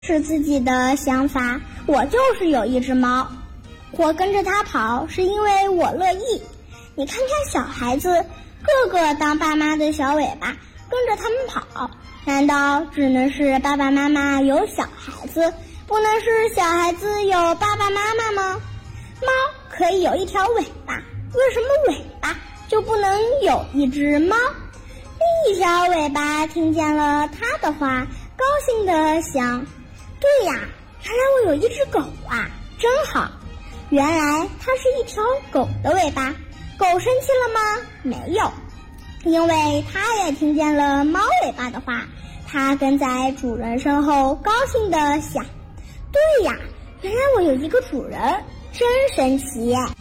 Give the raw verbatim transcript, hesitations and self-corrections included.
是自己的想法，我就是有一只猫，我跟着它跑是因为我乐意。你看看小孩子，个个当爸妈的小尾巴，跟着他们跑，难道只能是爸爸妈妈有小孩子，不能是小孩子有爸爸妈妈吗？猫可以有一条尾巴，为什么尾巴就不能有一只猫？另一条尾巴听见了他的话，高兴地想，对呀，原来我有一只狗啊，真好。原来它是一条狗的尾巴。狗生气了吗？没有，因为它也听见了猫尾巴的话，它跟在主人身后高兴地想，对呀，原来我有一个主人，真神奇。